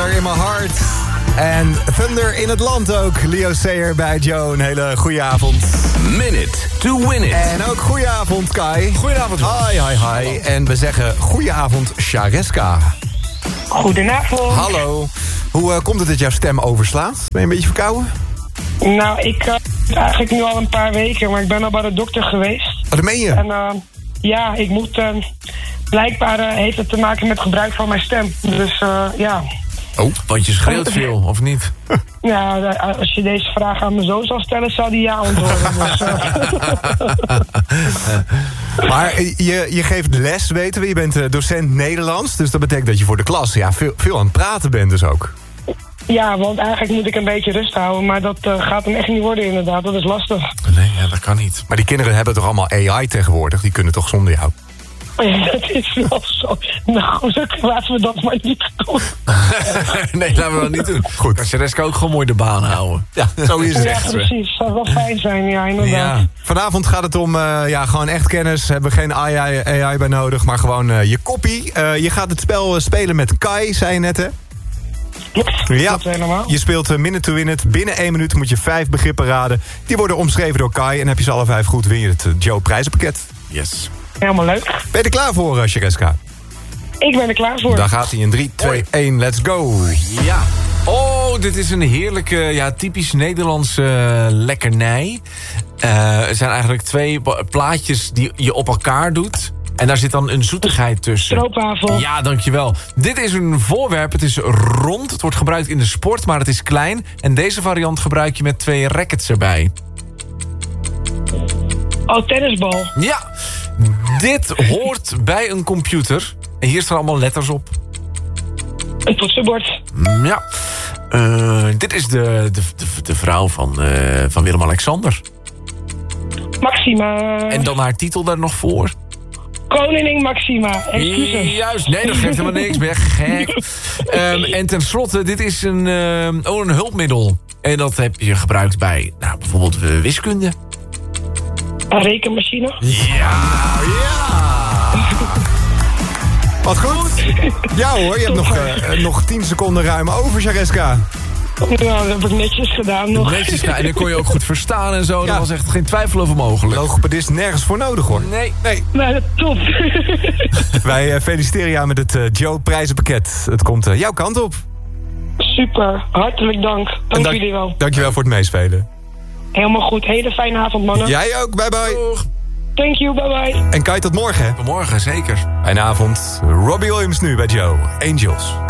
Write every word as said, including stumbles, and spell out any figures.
Fire in my heart. En Thunder in het land ook. Leo Sayer bij Joe. Een hele goede avond. Minute to win it. En ook goeie avond, Kai. Goedenavond. Hi, hi, hi. En we zeggen goeie avond, Shareska. Goedenavond. Hallo. Hoe uh, komt het dat jouw stem overslaat? Ben je een beetje verkouden? Nou, ik uh, eigenlijk nu al een paar weken, maar ik ben al bij de dokter geweest. Oh, dat meen je? En uh, ja, ik moet... Uh, blijkbaar uh, heeft het te maken met gebruik van mijn stem. Dus uh, ja... Oh, want je schreeuwt veel, of niet? Ja, als je deze vraag aan mijn zoon zou stellen, zou die ja antwoorden. Dus, uh. Maar je, je geeft les, weten we. Je bent uh, docent Nederlands. Dus dat betekent dat je voor de klas ja, veel, veel aan het praten bent dus ook. Ja, want eigenlijk moet ik een beetje rust houden. Maar dat uh, gaat hem echt niet worden inderdaad. Dat is lastig. Nee, ja, dat kan niet. Maar die kinderen hebben toch allemaal A I tegenwoordig? Die kunnen toch zonder jou? Ja, dat is wel zo. Nou, laten we dat maar niet doen. Nee, laten we dat niet doen. Goed. Kan Shareska ook gewoon mooi de baan houden. Ja, zo is het. Ja, precies. Dat zou wel fijn zijn, ja, inderdaad. Ja. Vanavond gaat het om uh, ja, gewoon echt kennis. Hebben we geen A I, A I bij nodig, maar gewoon uh, je koppie. Uh, je gaat het spel uh, spelen met Kai, zei je net, hè? Ja, dat helemaal. je speelt uh, minute to win it. Binnen één minuut moet je vijf begrippen raden. Die worden omschreven door Kai. En heb je ze alle vijf goed, win je het uh, Joe prijzenpakket. Yes. Helemaal leuk. Ben je er klaar voor, uh, Shareska? Ik ben er klaar voor. Dan gaat hij in drie, twee, één, let's go. Ja. Oh, dit is een heerlijke, ja, typisch Nederlandse uh, lekkernij. Uh, er zijn eigenlijk twee plaatjes die je op elkaar doet. En daar zit dan een zoetigheid tussen. Stroopwafel. Ja, dankjewel. Dit is een voorwerp. Het is rond. Het wordt gebruikt in de sport, maar het is klein. En deze variant gebruik je met twee rackets erbij. Oh, tennisbal. Ja. Dit hoort bij een computer. En hier staan allemaal letters op. Een toetsenbord. Ja. Uh, dit is de, de, de, de vrouw van, uh, van Willem-Alexander. Maxima. En dan haar titel daar nog voor. Koningin Maxima. Excuses. Juist, nee, dat geeft helemaal niks. Ben je gek. Um, en tenslotte, dit is een, uh, oh, een hulpmiddel. En dat heb je gebruikt bij, nou, bijvoorbeeld uh, wiskunde. Een rekenmachine. Ja, ja. Wat goed. Ja hoor, je hebt nog, uh, nog tien seconden ruim over, Shareska. Ja, dat heb ik netjes gedaan nog. Netjes gedaan. En dan kon je ook goed verstaan en zo. Ja. Daar was echt geen twijfel over mogelijk. Logopedist nergens voor nodig hoor. Nee. Nee. Nee, dat top. Wij uh, feliciteren jou met het uh, Joe prijzenpakket. Het komt uh, jouw kant op. Super, hartelijk dank. Dank, dank jullie wel. Dankjewel voor het meespelen. Helemaal goed. Hele fijne avond, mannen. Jij ook, bye bye. Doeg. Thank you, bye bye. En Kai, tot morgen hè. Morgen, zeker. Fijne avond. Robbie Williams nu bij Joe. Angels.